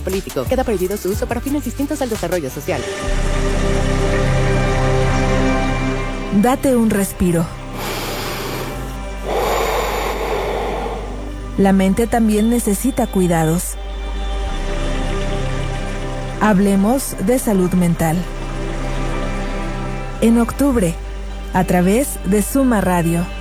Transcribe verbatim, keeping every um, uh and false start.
político. Queda prohibido su uso para fines distintos al desarrollo social. Date un respiro. La mente también necesita cuidados. Hablemos de salud mental. En octubre, a través de Suma Radio.